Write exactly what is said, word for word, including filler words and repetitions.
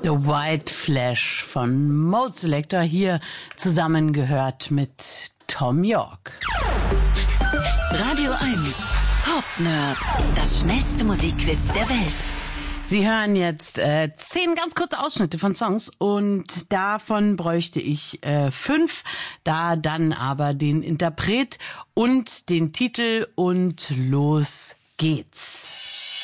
The White Flash von Mode Selector, hier zusammengehört mit Thom Yorke. Radio eins Pop Nerd, das schnellste Musikquiz der Welt. Sie hören jetzt äh, zehn ganz kurze Ausschnitte von Songs und davon bräuchte ich äh, fünf, da dann aber den Interpret und den Titel und los geht's.